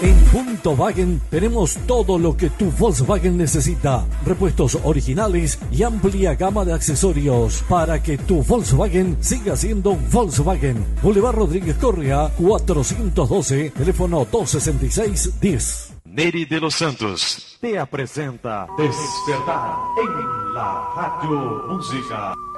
En Punto Wagen tenemos todo lo que tu Volkswagen necesita. Repuestos originales y amplia gama de accesorios para que tu Volkswagen siga siendo Volkswagen. Boulevard Rodríguez Correa, 412, teléfono 266-10. Neri de los Santos te apresenta Despertar en la Radio Música.